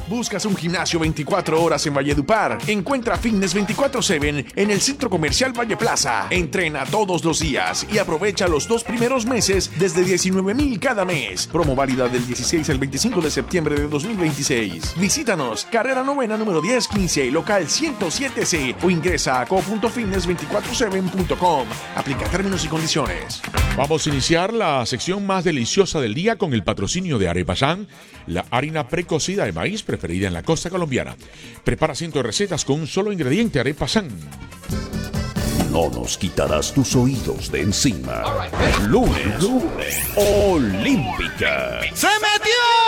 ¿Buscas un gimnasio 24 horas en Valledupar? Encuentra Fitness 24/7 en el Centro Comercial Valle Plaza. Entrena todos los días y aprovecha los 2 primeros meses desde 19,000 cada mes. Promo válida del 16 al 25 de septiembre de 2026. Visítanos, carrera novena número 1015, local 107C o ingresa a co.fitness247.com. Aplica términos y condiciones. Vamos a iniciar la sección más deliciosa del día con el patrocinio de Arepasán, la harina precocida de maíz preferida en la costa colombiana. Prepara cientos de recetas con un solo ingrediente, Arepasán. No nos quitarás tus oídos de encima. Lunes Olímpica. ¡Se metió!